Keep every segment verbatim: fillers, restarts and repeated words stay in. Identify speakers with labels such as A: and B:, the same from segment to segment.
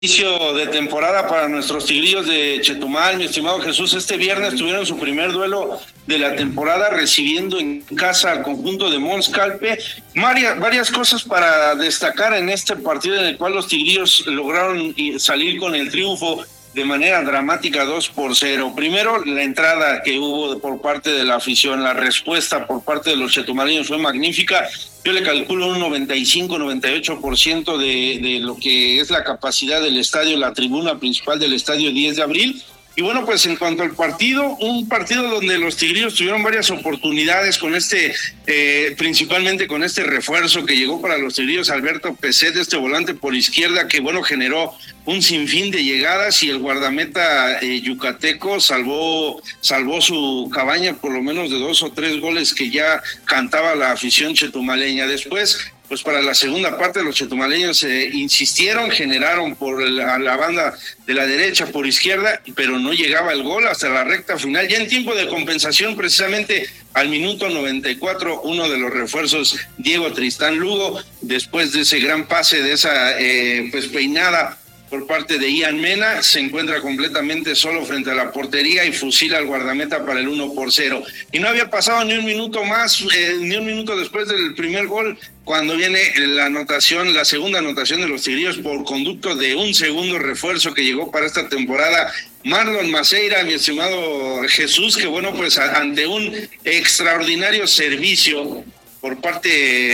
A: Inicio de temporada para nuestros tigrillos de Chetumal, mi estimado Jesús. Este viernes tuvieron su primer duelo de la temporada recibiendo en casa al conjunto de Mons Calpe. Varias, varias cosas para destacar en este partido en el cual los tigrillos lograron salir con el triunfo de manera dramática, dos por cero. Primero, la entrada que hubo por parte de la afición, la respuesta por parte de los chetumaleños fue magnífica. Yo le calculo un noventa y cinco, noventa y ocho por ciento de, de lo que es la capacidad del estadio, la tribuna principal del estadio diez de abril. Y bueno, pues en cuanto al partido, un partido donde los tigrillos tuvieron varias oportunidades con este, eh, principalmente con este refuerzo que llegó para los tigrillos, Alberto Peset, este volante por izquierda, que bueno, generó un sinfín de llegadas y el guardameta eh, yucateco salvó, salvó su cabaña por lo menos de dos o tres goles que ya cantaba la afición chetumaleña. Después, pues para la segunda parte los chetumaleños eh, insistieron, generaron por la, la banda de la derecha, por izquierda, pero no llegaba el gol hasta la recta final. Ya en tiempo de compensación, precisamente al minuto noventa y cuatro, uno de los refuerzos, Diego Tristán Lugo, después de ese gran pase, de esa eh, pues peinada por parte de Ian Mena, se encuentra completamente solo frente a la portería y fusila al guardameta para el uno por cero. Y no había pasado ni un minuto más, eh, ni un minuto después del primer gol, cuando viene la anotación, la segunda anotación de los tigrillos por conducto de un segundo refuerzo que llegó para esta temporada, Marlon Maceira, mi estimado Jesús, que bueno, pues ante un extraordinario servicio por parte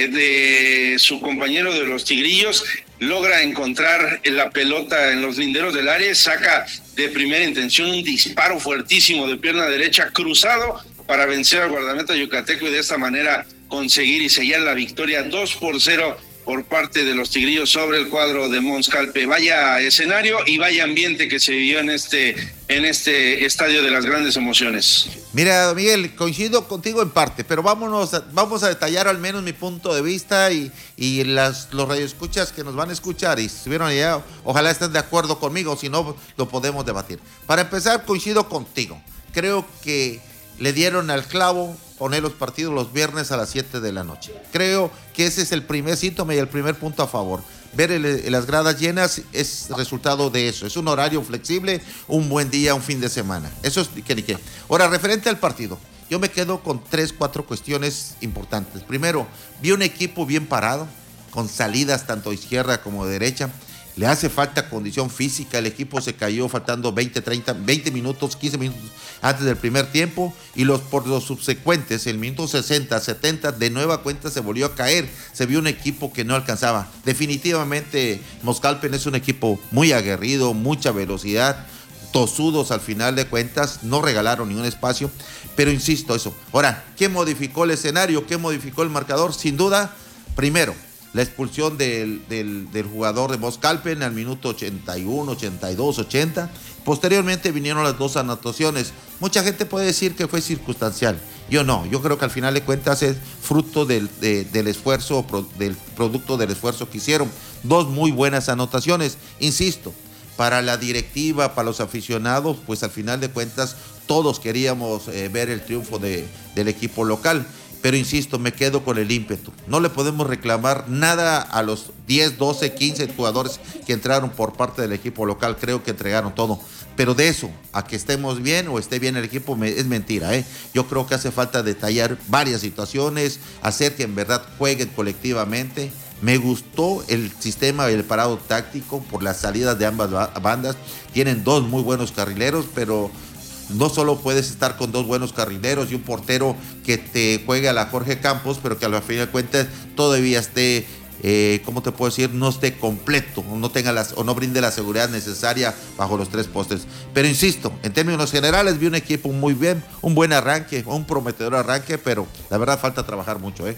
A: de su compañero de los tigrillos, logra encontrar la pelota en los linderos del área, saca de primera intención un disparo fuertísimo de pierna derecha cruzado para vencer al guardameta yucateco y de esta manera conseguir y sellar la victoria dos por cero por parte de los tigrillos sobre el cuadro de Mons Calpe. Vaya escenario y vaya ambiente que se vivió en este, en este estadio de las grandes emociones.
B: Mira, Miguel, coincido contigo en parte, pero vámonos, a, vamos a detallar al menos mi punto de vista y, y las, los radioescuchas que nos van a escuchar y si estuvieron allá, ojalá estén de acuerdo conmigo, si no, lo podemos debatir. Para empezar, coincido contigo. Creo que le dieron al clavo poner los partidos los viernes a las siete de la noche. Creo que ese es el primer síntoma y el primer punto a favor. Ver el, las gradas llenas es resultado de eso. Es un horario flexible, un buen día, un fin de semana. Eso es que ni qué. Ahora, referente al partido, yo me quedo con tres, cuatro cuestiones importantes. Primero, vi un equipo bien parado, con salidas tanto izquierda como derecha. Le hace falta condición física, el equipo se cayó faltando veinte, treinta, veinte minutos, quince minutos antes del primer tiempo y los por los subsecuentes, el minuto sesenta, setenta, de nueva cuenta se volvió a caer, se vio un equipo que no alcanzaba. Definitivamente Mons Calpe es un equipo muy aguerrido, mucha velocidad, tosudos al final de cuentas, no regalaron ningún espacio, pero insisto eso. Ahora, ¿qué modificó el escenario? ¿Qué modificó el marcador? Sin duda, primero, la expulsión del, del, del jugador de Mons Calpe al minuto ochenta y uno, ochenta y dos, ochenta. Posteriormente vinieron las dos anotaciones. Mucha gente puede decir que fue circunstancial. Yo no, yo creo que al final de cuentas es fruto del, de, del esfuerzo, del producto del esfuerzo que hicieron. Dos muy buenas anotaciones. Insisto, para la directiva, para los aficionados, pues al final de cuentas todos queríamos eh, ver el triunfo de, del equipo local. Pero insisto, me quedo con el ímpetu. No le podemos reclamar nada a los diez, doce, quince jugadores que entraron por parte del equipo local. Creo que entregaron todo. Pero de eso, a que estemos bien o esté bien el equipo, me, es mentira, ¿eh? Yo creo que hace falta detallar varias situaciones, hacer que en verdad jueguen colectivamente. Me gustó el sistema del parado táctico por las salidas de ambas bandas. Tienen dos muy buenos carrileros, pero no solo puedes estar con dos buenos carrileros y un portero que te juegue a la Jorge Campos, pero que a la fin de cuentas todavía esté, eh, ¿cómo te puedo decir? No esté completo, no tenga las, o no brinde la seguridad necesaria bajo los tres postes. Pero insisto, en términos generales vi un equipo muy bien, un buen arranque, un prometedor arranque, pero la verdad falta trabajar mucho, ¿eh?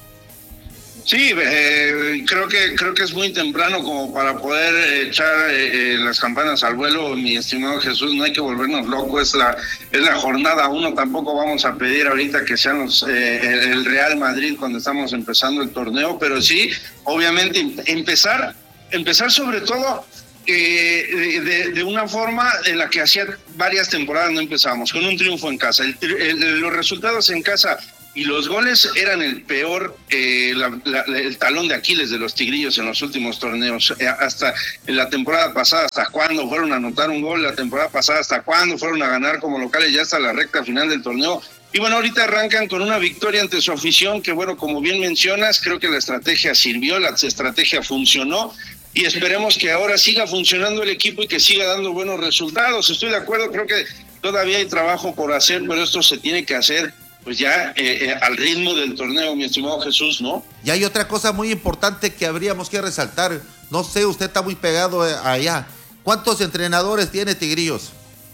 A: Sí, eh, creo que creo que es muy temprano como para poder echar eh, las campanas al vuelo, mi estimado Jesús. No hay que volvernos locos, es la es la jornada uno. Tampoco vamos a pedir ahorita que sean los, eh, el Real Madrid cuando estamos empezando el torneo, pero sí, obviamente empezar empezar sobre todo eh, de, de una forma en la que hacía varias temporadas no empezábamos, con un triunfo en casa. El, el, los resultados en casa y los goles eran el peor, eh, la, la, el talón de Aquiles de los Tigrillos en los últimos torneos. Eh, hasta en la temporada pasada, hasta cuándo fueron a anotar un gol, la temporada pasada, hasta cuándo fueron a ganar como locales, ya hasta la recta final del torneo. Y bueno, ahorita arrancan con una victoria ante su afición, que bueno, como bien mencionas, creo que la estrategia sirvió, la estrategia funcionó, y esperemos que ahora siga funcionando el equipo y que siga dando buenos resultados. Estoy de acuerdo, creo que todavía hay trabajo por hacer, pero esto se tiene que hacer pues ya eh, eh, al ritmo del torneo, mi estimado Jesús, ¿no?
B: Y hay otra cosa muy importante que habríamos que resaltar. No sé, usted está muy pegado allá. ¿Cuántos entrenadores tiene Tigrillos?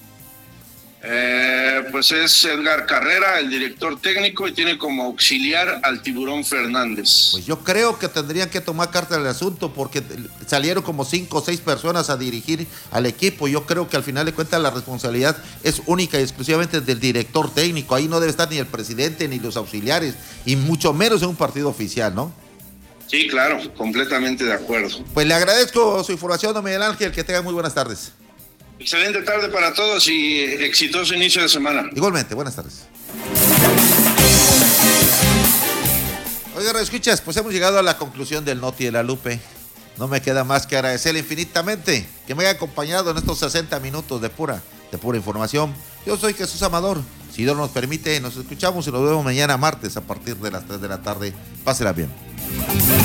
A: Eh, pues es Edgar Carrera, el director técnico, y tiene como auxiliar al Tiburón Fernández.
B: Pues yo creo que tendrían que tomar carta del asunto, porque salieron como cinco o seis personas a dirigir al equipo. Yo creo que al final de cuentas la responsabilidad es única y exclusivamente del director técnico. Ahí no debe estar ni el presidente ni los auxiliares, y mucho menos en un partido oficial, ¿no?
A: Sí, claro, completamente de acuerdo.
B: Pues le agradezco su información, don Miguel Ángel, que tenga muy buenas tardes.
A: Excelente tarde para todos y exitoso inicio de semana.
B: Igualmente, buenas tardes. Oiga, escuchas, pues hemos llegado a la conclusión del Noti de la Lupe. No me queda más que agradecerle infinitamente que me haya acompañado en estos sesenta minutos de pura, de pura información. Yo soy Jesús Amador. Si Dios nos permite, nos escuchamos y nos vemos mañana martes a partir de las tres de la tarde. Pásela bien.